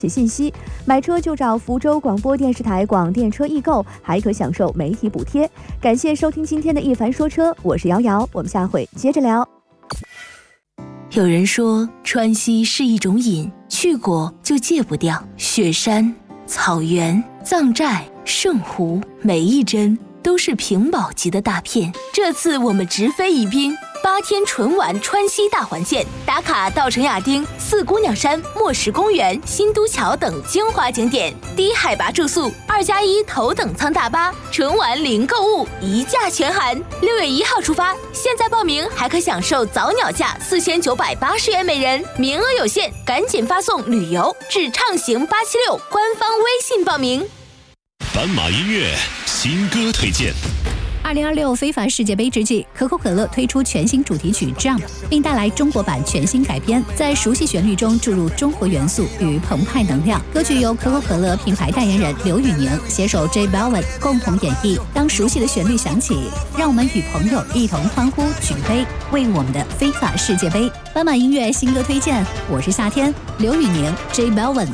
信息，买车就找福州广播电视台广电车易购，还可享受媒体补贴。感谢收听今天的一凡说车，我是瑶瑶，我们下回接着聊。 有人说川西是一种瘾，去过就戒不掉。雪山、草原、藏寨、圣湖，每一帧都是屏保级的大片。这次我们直飞宜宾，8天纯玩川西大环线，打卡稻城亚丁、四姑娘山、墨石公园、新都桥等精华景点，低海拔住宿，2+1头等舱大巴，纯玩零购物，一价全含。6月1号出发，现在报名还可享受早鸟价4980元每人，名额有限，赶紧发送旅游至畅行876官方微信报名。 斑马音乐新歌推荐。 2026非凡世界杯之际，可口可乐推出全新主题曲《Jump》，并带来中国版全新改编，在熟悉旋律中注入中国元素与澎湃能量。歌曲由可口可乐品牌代言人刘宇宁携手 J Balvin 共同演绎。当熟悉的旋律响起，让我们与朋友一同欢呼举杯，为我们的非法世界杯。斑马音乐新歌推荐，我是夏天，刘宇宁 J Balvin。